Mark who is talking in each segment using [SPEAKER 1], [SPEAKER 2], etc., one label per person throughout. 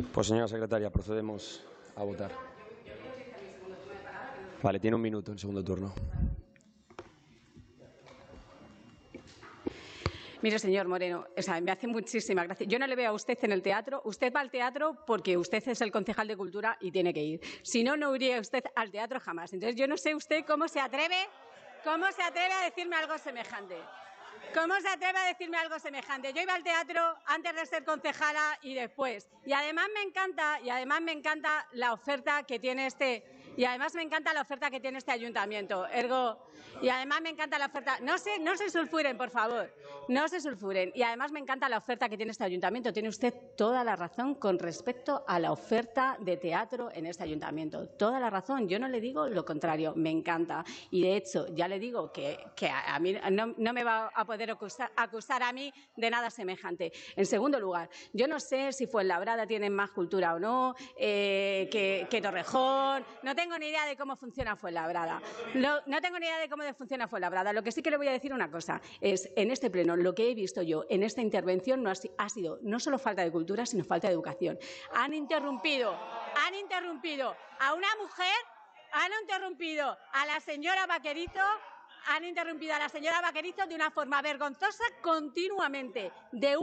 [SPEAKER 1] Pues, señora secretaria, procedemos a votar. Vale, tiene un minuto en segundo turno.
[SPEAKER 2] Mire, señor Moreno, me hace muchísima gracia. Yo no le veo a usted en el teatro. Usted va al teatro porque usted es el concejal de Cultura y tiene que ir. Si no, no iría usted al teatro jamás. Entonces, yo no sé usted cómo se atreve a decirme algo semejante. ¿Cómo se atreve a decirme algo semejante? Yo iba al teatro antes de ser concejala y después. Y además me encanta la oferta que tiene este ayuntamiento. Y además me encanta la oferta. No se sulfuren, por favor. No se sulfuren. Y además me encanta la oferta que tiene este ayuntamiento. Tiene usted toda la razón con respecto a la oferta de teatro en este ayuntamiento. Toda la razón. Yo no le digo lo contrario. Me encanta. Y de hecho, ya le digo que a mí no me va a poder acusar a mí de nada semejante. En segundo lugar, yo no sé si Fuenlabrada tiene más cultura o no, que Torrejón. No tengo ni idea de cómo funciona Fuenlabrada. No tengo ni idea de cómo funciona Fuenlabrada. Lo que sí que le voy a decir una cosa es, en este pleno, lo que he visto yo en esta intervención ha sido no solo falta de cultura, sino falta de educación. Han interrumpido a una mujer, han interrumpido a la señora Vaquerizo. Han interrumpido a la señora Vaquerizo de una forma vergonzosa continuamente,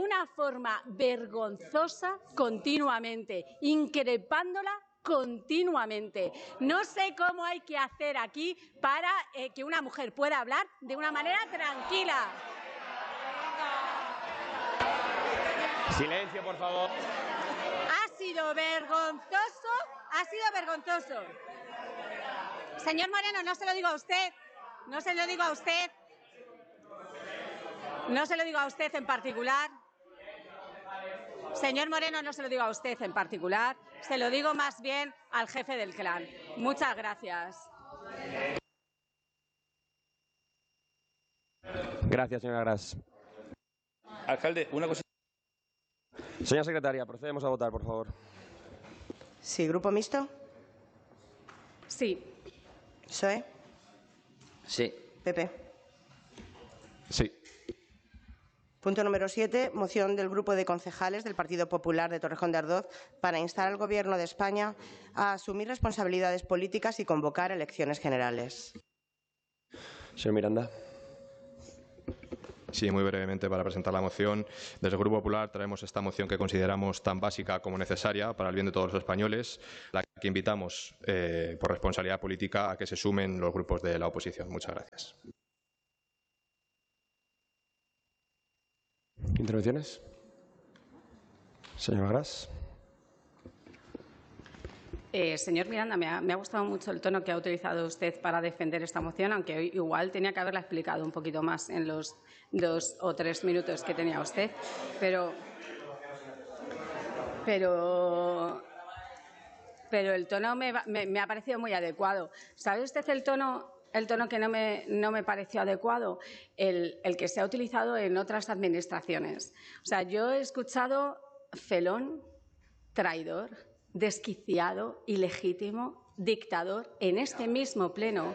[SPEAKER 2] increpándola continuamente. No sé cómo hay que hacer aquí para que una mujer pueda hablar de una manera tranquila.
[SPEAKER 1] Silencio, por favor.
[SPEAKER 2] Ha sido vergonzoso. Señor Moreno, no se lo digo a usted. No se lo digo a usted en particular. Señor Moreno, no se lo digo a usted en particular. Se lo digo más bien al jefe del clan. Muchas gracias.
[SPEAKER 1] Gracias, señora Gras.
[SPEAKER 3] Alcalde, una cosa.
[SPEAKER 1] Señora secretaria, procedemos a votar, por favor.
[SPEAKER 4] Sí, ¿Grupo Mixto?
[SPEAKER 2] Sí.
[SPEAKER 4] ¿PSOE?
[SPEAKER 3] Sí.
[SPEAKER 4] ¿PP?
[SPEAKER 1] Sí.
[SPEAKER 4] Punto número 7. Moción del Grupo de Concejales del Partido Popular de Torrejón de Ardoz para instar al Gobierno de España a asumir responsabilidades políticas y convocar elecciones generales.
[SPEAKER 1] Señor Miranda.
[SPEAKER 5] Sí, muy brevemente para presentar la moción. Desde el Grupo Popular traemos esta moción que consideramos tan básica como necesaria para el bien de todos los españoles, la que invitamos por responsabilidad política a que se sumen los grupos de la oposición. Muchas gracias.
[SPEAKER 1] ¿Intervenciones? Señora Gras.
[SPEAKER 2] Señor Miranda, me ha gustado mucho el tono que ha utilizado usted para defender esta moción, aunque igual tenía que haberla explicado un poquito más en los 2 o 3 minutos que tenía usted. Pero el tono me ha parecido muy adecuado. ¿Sabe usted el tono que no me pareció adecuado? El que se ha utilizado en otras administraciones. O sea, yo he escuchado felón, traidor, desquiciado, ilegítimo, dictador, en este mismo pleno,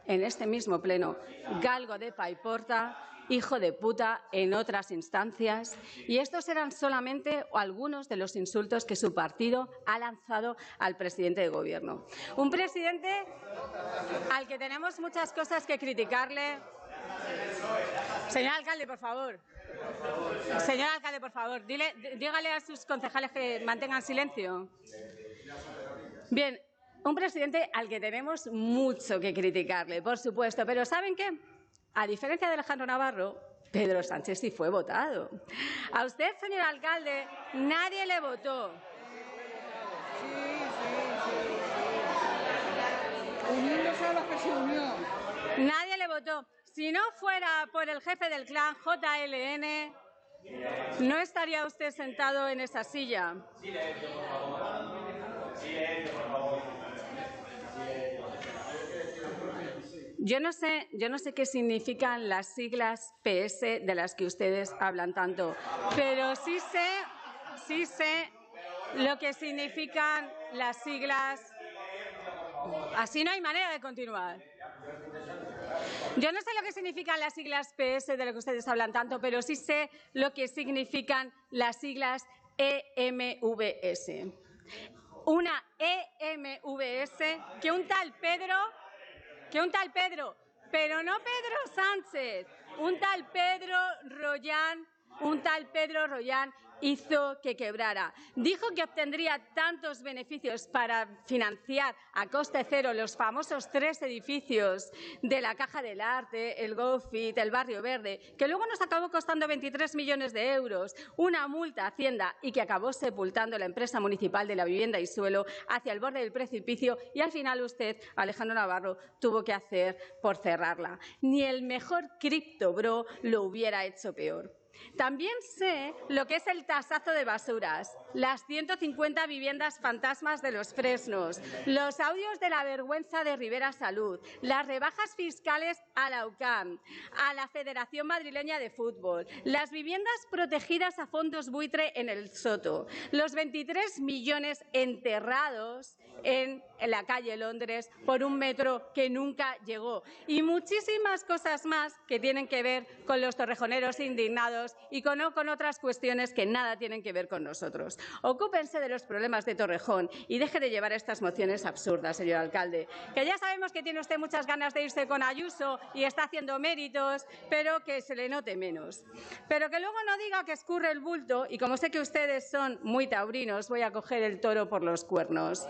[SPEAKER 2] galgo de paiporta, hijo de puta en otras instancias. Y estos eran solamente algunos de los insultos que su partido ha lanzado al presidente de Gobierno. Un presidente al que tenemos muchas cosas que criticarle. Señor alcalde, por favor. Señor alcalde, por favor, dígale a sus concejales que mantengan silencio. Bien, un presidente al que tenemos mucho que criticarle, por supuesto, pero ¿saben qué? A diferencia de Alejandro Navarro, Pedro Sánchez sí fue votado. A usted, señor alcalde, nadie le votó.
[SPEAKER 6] Uniéndose a los que se unió.
[SPEAKER 2] Nadie le votó. Si no fuera por el jefe del clan, JLN, no estaría usted sentado en esa silla. Yo no sé qué significan las siglas PS de las que ustedes hablan tanto, pero sí sé lo que significan las siglas. Así no hay manera de continuar. Yo no sé lo que significan las siglas PS de lo que ustedes hablan tanto, pero sí sé lo que significan las siglas EMVS. una EMVS que un tal Pedro, pero no Pedro Sánchez, un tal Pedro Rollán hizo que quebrara. Dijo que obtendría tantos beneficios para financiar a coste cero los famosos 3 edificios de la Caja del Arte, el GoFit, el Barrio Verde, que luego nos acabó costando 23 millones de euros, una multa a Hacienda y que acabó sepultando la empresa municipal de la vivienda y suelo hacia el borde del precipicio y al final usted, Alejandro Navarro, tuvo que hacer por cerrarla. Ni el mejor criptobro lo hubiera hecho peor. También sé lo que es el tasazo de basuras, las 150 viviendas fantasmas de los Fresnos, los audios de la vergüenza de Rivera Salud, las rebajas fiscales a la UCAM, a la Federación Madrileña de Fútbol, las viviendas protegidas a fondos buitre en el Soto, los 23 millones enterrados en la calle Londres por un metro que nunca llegó y muchísimas cosas más que tienen que ver con los torrejoneros indignados y con otras cuestiones que nada tienen que ver con nosotros. Ocúpense de los problemas de Torrejón y deje de llevar estas mociones absurdas, señor alcalde, que ya sabemos que tiene usted muchas ganas de irse con Ayuso y está haciendo méritos, pero que se le note menos. Pero que luego no diga que escurre el bulto y como sé que ustedes son muy taurinos, voy a coger el toro por los cuernos.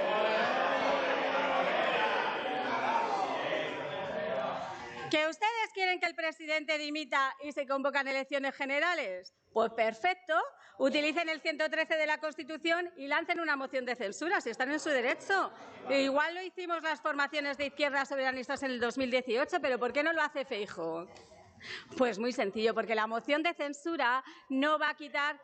[SPEAKER 2] ¿Que ustedes quieren que el presidente dimita y se convocan elecciones generales? Pues perfecto, utilicen el 113 de la Constitución y lancen una moción de censura, si están en su derecho. Igual lo hicimos las formaciones de izquierdas soberanistas en el 2018, pero ¿por qué no lo hace Feijóo? Pues muy sencillo, porque la moción de censura no va a quitar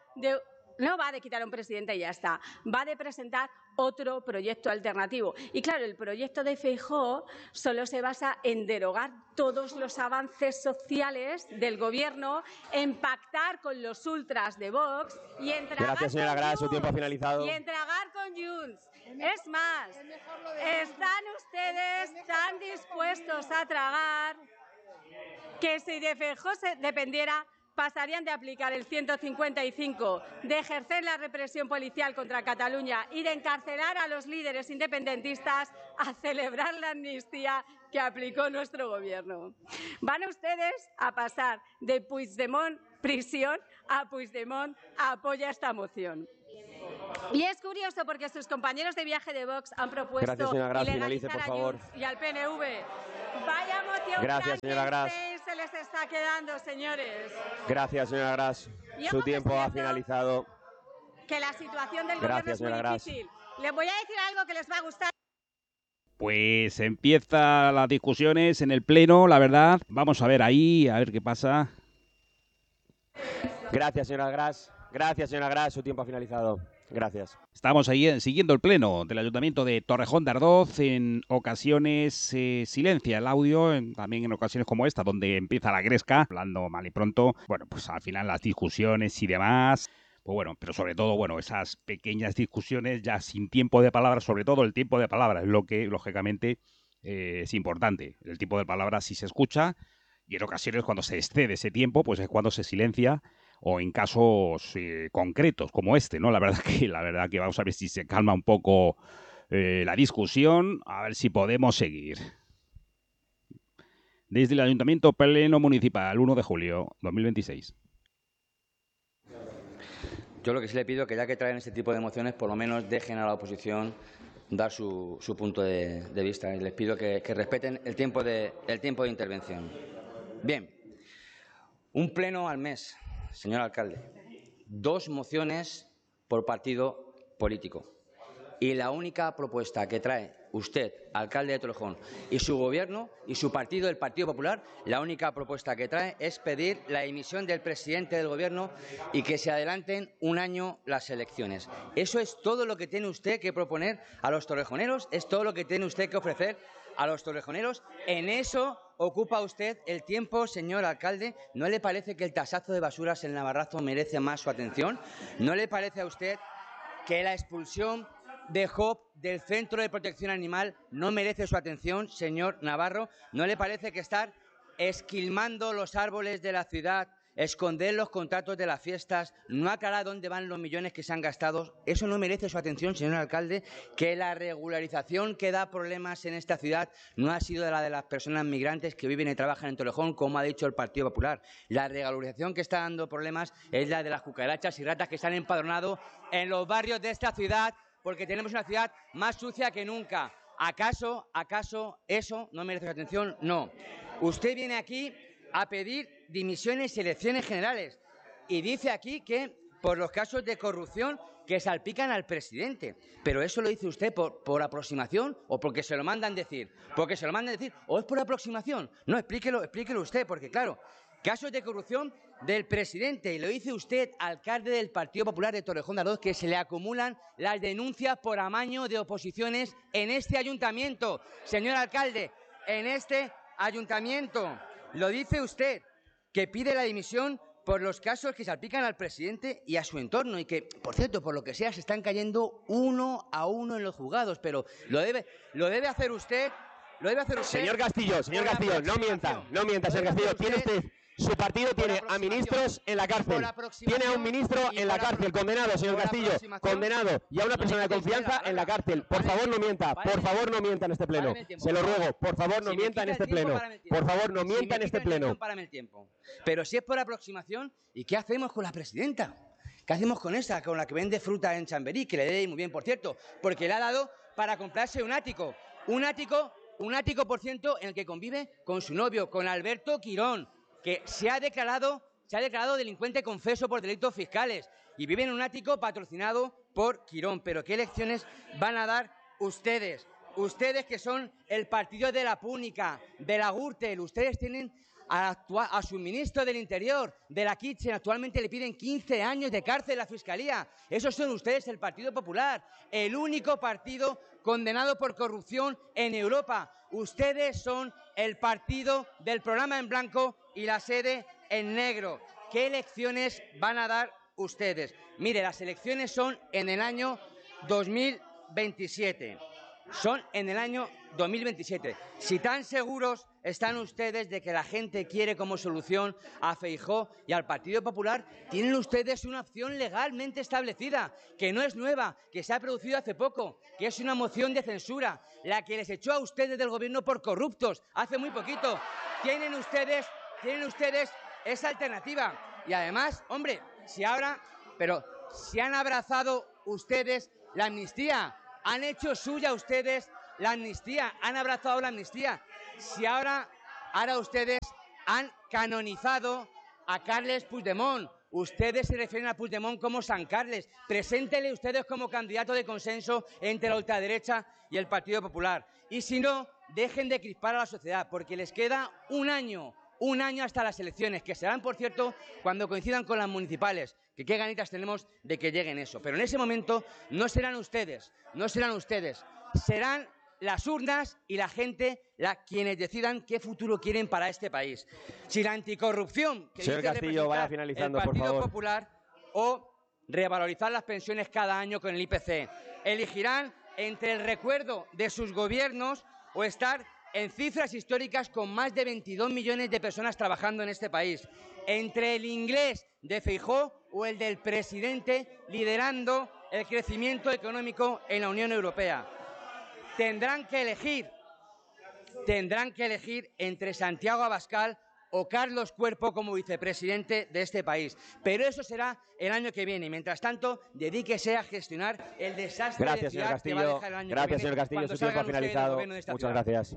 [SPEAKER 2] a un presidente y ya está. Va a presentar otro proyecto alternativo. Y claro, el proyecto de Feijóo solo se basa en derogar todos los avances sociales del Gobierno, en pactar con los ultras de Vox y en tragar
[SPEAKER 1] Gracias, señora Gras, su tiempo ha finalizado.
[SPEAKER 2] Y en tragar con Junts. Es más, están ustedes tan dispuestos a tragar que si de Feijóo dependiera, pasarían de aplicar el 155, de ejercer la represión policial contra Cataluña y de encarcelar a los líderes independentistas a celebrar la amnistía que aplicó nuestro Gobierno. Van ustedes a pasar de Puigdemont prisión a Puigdemont apoya esta moción. Y es curioso porque sus compañeros de viaje de Vox han propuesto ilegalizar a Junts y al PNV. Vaya moción.
[SPEAKER 1] Gracias, señora Gras.
[SPEAKER 2] Se les está quedando, señores.
[SPEAKER 1] Gracias, señora Gras. Su tiempo ha finalizado.
[SPEAKER 2] Que la situación del Gobierno es muy difícil. Les voy a decir algo que les va a gustar.
[SPEAKER 7] Pues empiezan las discusiones en el Pleno, la verdad. Vamos a ver ahí, a ver qué pasa.
[SPEAKER 1] Gracias, señora Gras. Gracias, señora Gras. Su tiempo ha finalizado. Gracias.
[SPEAKER 7] Estamos ahí siguiendo el pleno del Ayuntamiento de Torrejón de Ardoz. En ocasiones silencia el audio, también en ocasiones como esta, donde empieza la gresca, hablando mal y pronto. Bueno, pues al final las discusiones y demás. Pues bueno, pero sobre todo, bueno, esas pequeñas discusiones ya sin tiempo de palabra, sobre todo el tiempo de palabra, es lo que, lógicamente, es importante. El tiempo de palabra sí se escucha y en ocasiones cuando se excede ese tiempo, pues es cuando se silencia. O en casos concretos como este, ¿no? La verdad que vamos a ver si se calma un poco la discusión, a ver si podemos seguir. Desde el Ayuntamiento Pleno Municipal, 1 de julio 2026.
[SPEAKER 3] Yo lo que sí le pido es que ya que traen este tipo de mociones, por lo menos dejen a la oposición dar su punto de vista. Y les pido que respeten el tiempo de intervención. Bien, un pleno al mes. Señor alcalde, 2 mociones por partido político. Y la única propuesta que trae usted, alcalde de Torrejón, y su Gobierno y su partido, el Partido Popular, la única propuesta que trae es pedir la dimisión del presidente del Gobierno y que se adelanten un año las elecciones. Eso es todo lo que tiene usted que proponer a los torrejoneros, es todo lo que tiene usted que ofrecer a los torrejoneros. En eso ocupa usted el tiempo, señor alcalde. ¿No le parece que el tasazo de basuras en Navarrazo merece más su atención? ¿No le parece a usted que la expulsión de Job del Centro de Protección Animal no merece su atención, señor Navarro? ¿No le parece que estar esquilmando los árboles de la ciudad esconder los contratos de las fiestas, no aclarar dónde van los millones que se han gastado. Eso no merece su atención, señor alcalde, que la regularización que da problemas en esta ciudad no ha sido la de las personas migrantes que viven y trabajan en Torrejón, como ha dicho el Partido Popular. La regularización que está dando problemas es la de las cucarachas y ratas que se han empadronado en los barrios de esta ciudad, porque tenemos una ciudad más sucia que nunca. ¿Acaso eso no merece su atención? No. Usted viene aquí a pedir dimisiones y elecciones generales y dice aquí que por los casos de corrupción que salpican al presidente. Pero eso lo dice usted por aproximación o porque se lo mandan decir. Porque se lo mandan decir o es por aproximación. No, explíquelo usted, porque claro, casos de corrupción del presidente, y lo dice usted, alcalde del Partido Popular de Torrejón de Ardoz, que se le acumulan las denuncias por amaño de oposiciones en este ayuntamiento. Señor alcalde, en este ayuntamiento lo dice usted, que pide la dimisión por los casos que salpican al presidente y a su entorno y que, por cierto, por lo que sea, se están cayendo uno a uno en los juzgados. Pero lo debe hacer usted.
[SPEAKER 1] Señor Castillo, no mienta, señor Castillo. Tiene usted, su partido tiene a ministros en la cárcel. Tiene a un ministro en la cárcel, condenado, señor Castillo, condenado, y a una persona de confianza en la cárcel. Por favor, no mienta, en este pleno. Se lo ruego, por favor, no mienta en este pleno. Por favor, no mienta en este pleno.
[SPEAKER 3] Pero si es por aproximación, ¿y qué hacemos con la presidenta? ¿Qué hacemos con esa, con la que vende fruta en Chamberí, que le dé muy bien, por cierto? Porque le ha dado para comprarse un ático, por cierto, en el que convive con su novio, con Alberto Quirón, que se ha declarado delincuente confeso por delitos fiscales y vive en un ático patrocinado por Quirón. Pero ¿qué lecciones van a dar ustedes? Ustedes que son el partido de la Púnica, de la Gürtel, ustedes tienen a su ministro del Interior, de la Kitchen, actualmente le piden 15 años de cárcel a la Fiscalía. Esos son ustedes, el Partido Popular, el único partido condenado por corrupción en Europa. Ustedes son el partido del programa en blanco y la sede en negro. ¿Qué elecciones van a dar ustedes? Mire, las elecciones son en el año 2027. Si tan seguros están ustedes de que la gente quiere como solución a Feijóo y al Partido Popular, tienen ustedes una opción legalmente establecida, que no es nueva, que se ha producido hace poco, que es una moción de censura, la que les echó a ustedes del gobierno por corruptos hace muy poquito. Tienen ustedes esa alternativa. Y además, hombre, si han abrazado ustedes la amnistía, han hecho suya ustedes la amnistía, han abrazado la amnistía. Si ahora ustedes han canonizado a Carles Puigdemont, ustedes se refieren a Puigdemont como San Carles. Preséntele ustedes como candidato de consenso entre la ultraderecha y el Partido Popular. Y si no, dejen de crispar a la sociedad, porque les queda un año hasta las elecciones, que serán, por cierto, cuando coincidan con las municipales, que qué ganitas tenemos de que lleguen eso. Pero en ese momento no serán ustedes, serán las urnas y la gente quienes decidan qué futuro quieren para este país. Si la anticorrupción que
[SPEAKER 1] señor
[SPEAKER 3] dice
[SPEAKER 1] Castillo, vaya finalizando,
[SPEAKER 3] el Partido
[SPEAKER 1] por favor.
[SPEAKER 3] Popular o revalorizar las pensiones cada año con el IPC, elegirán entre el recuerdo de sus gobiernos o estar en cifras históricas con más de 22 millones de personas trabajando en este país, entre el inglés de Feijóo o el del presidente liderando el crecimiento económico en la Unión Europea. Tendrán que elegir entre Santiago Abascal o Carlos Cuerpo como vicepresidente de este país. Pero eso será el año que viene. Mientras tanto, dedíquese a gestionar el desastre de ciudad que va a dejar el año que viene.
[SPEAKER 1] Gracias, señor Castillo. Su tiempo ha finalizado. Muchas gracias.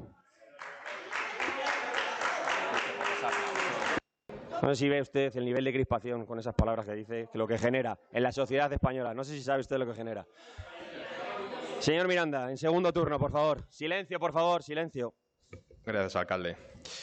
[SPEAKER 1] No sé si ve usted el nivel de crispación con esas palabras que dice, que lo que genera en la sociedad española. No sé si sabe usted lo que genera. Señor Miranda, en segundo turno, por favor. Silencio, por favor, silencio.
[SPEAKER 5] Gracias, alcalde.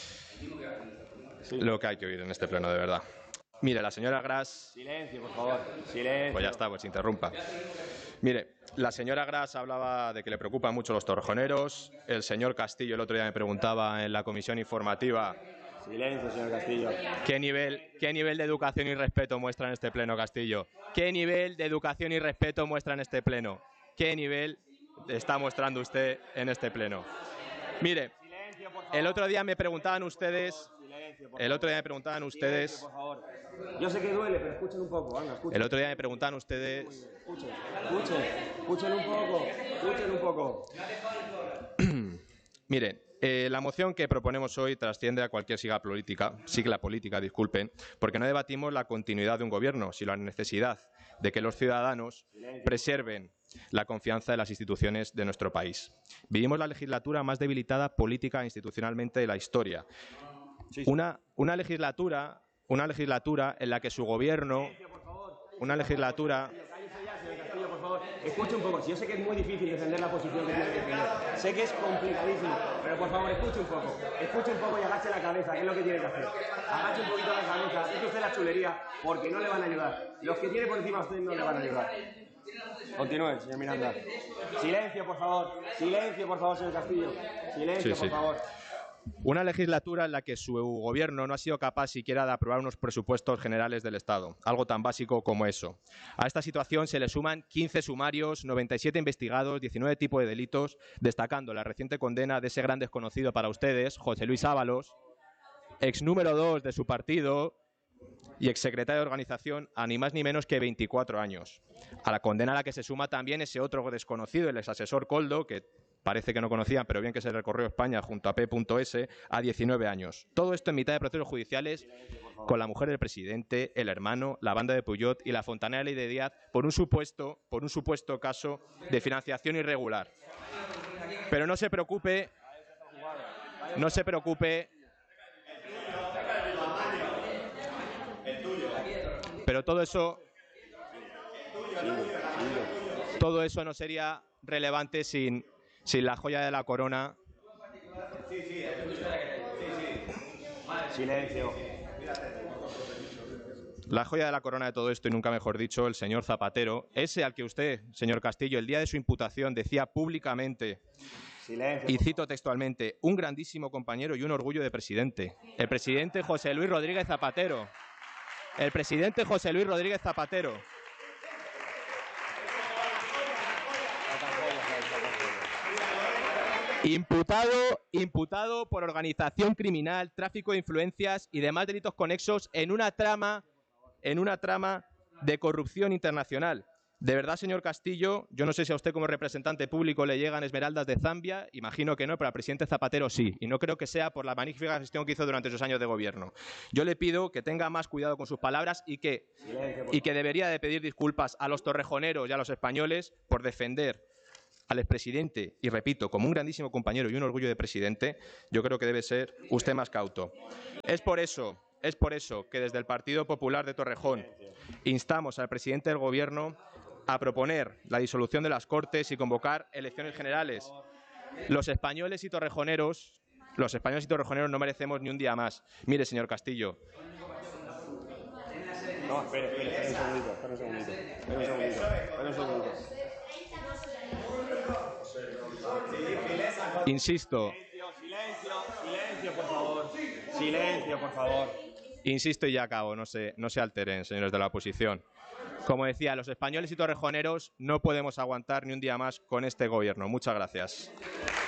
[SPEAKER 5] Lo que hay que oír en este pleno, de verdad. Mire, la señora Gras...
[SPEAKER 1] Silencio, por favor. Silencio.
[SPEAKER 5] Pues ya está, pues interrumpa. Mire, la señora Gras hablaba de que le preocupan mucho los torrejoneros. El señor Castillo el otro día me preguntaba en la comisión informativa...
[SPEAKER 1] Silencio, señor Castillo.
[SPEAKER 5] ¿Qué nivel de educación y respeto muestra en este pleno, Castillo? ¿Qué nivel de educación y respeto muestra en este pleno? ¿Qué nivel está mostrando usted en este pleno? Mire, el otro día me preguntaban ustedes el otro día me preguntaban ustedes...
[SPEAKER 1] Silencio, por favor. Yo sé que duele, pero escuchen un poco, venga, escuchen.
[SPEAKER 5] El otro día me preguntaban ustedes...
[SPEAKER 1] Escuchen un poco.
[SPEAKER 5] Miren, la moción que proponemos hoy trasciende a cualquier sigla política, disculpen, porque no debatimos la continuidad de un gobierno, sino la necesidad de que los ciudadanos preserven la confianza en las instituciones de nuestro país. Vivimos la legislatura más debilitada política e institucionalmente de la historia. Una legislatura en la que su gobierno... Una legislatura...
[SPEAKER 1] Escuche un poco, si yo sé que es muy difícil defender la posición que tiene que defender, sé que es complicadísimo, pero por favor escuche un poco y agache la cabeza, que es lo que tiene que hacer. Agache un poquito la cabeza, quite usted la chulería, porque no le van a ayudar. Los que tiene por encima a usted no le van a ayudar. Continúe, señor Miranda. Silencio, por favor, señor Castillo. Silencio, por favor.
[SPEAKER 5] Una legislatura en la que su gobierno no ha sido capaz siquiera de aprobar unos presupuestos generales del Estado, algo tan básico como eso. A esta situación se le suman 15 sumarios, 97 investigados, 19 tipos de delitos, destacando la reciente condena de ese gran desconocido para ustedes, José Luis Ábalos, ex número 2 de su partido y exsecretario de organización a ni más ni menos que 24 años. A la condena a la que se suma también ese otro desconocido, el exasesor Koldo, que parece que no conocían, pero bien que se recorrió España junto a P.S., a 19 años. Todo esto en mitad de procesos judiciales con la mujer del presidente, el hermano, la banda de Puyol y la Fontanella y de Díaz por un supuesto caso de financiación irregular. Pero no se preocupe, pero todo eso no sería relevante sin la joya de la corona.
[SPEAKER 1] Silencio.
[SPEAKER 5] La joya de la corona de todo esto, y nunca mejor dicho, el señor Zapatero, ese al que usted, señor Castillo, el día de su imputación decía públicamente, y cito textualmente, un grandísimo compañero y un orgullo de presidente. El presidente José Luis Rodríguez Zapatero. El presidente José Luis Rodríguez Zapatero. Imputado por organización criminal, tráfico de influencias y demás delitos conexos en una trama de corrupción internacional. De verdad, señor Castillo, yo no sé si a usted como representante público le llegan esmeraldas de Zambia, imagino que no, pero al presidente Zapatero sí, y no creo que sea por la magnífica gestión que hizo durante sus años de gobierno. Yo le pido que tenga más cuidado con sus palabras y que debería de pedir disculpas a los torrejoneros y a los españoles por defender al expresidente, y repito, como un grandísimo compañero y un orgullo de presidente. Yo creo que debe ser usted más cauto. Es por eso que desde el Partido Popular de Torrejón instamos al presidente del Gobierno a proponer la disolución de las Cortes y convocar elecciones generales. Los españoles y torrejoneros no merecemos ni un día más. Mire, señor Castillo.
[SPEAKER 1] No, espere un segundito.
[SPEAKER 5] Insisto.
[SPEAKER 1] Silencio, por favor.
[SPEAKER 5] Insisto y ya acabo, no se alteren, señores de la oposición. Como decía, los españoles y torrejoneros no podemos aguantar ni un día más con este gobierno. Muchas gracias.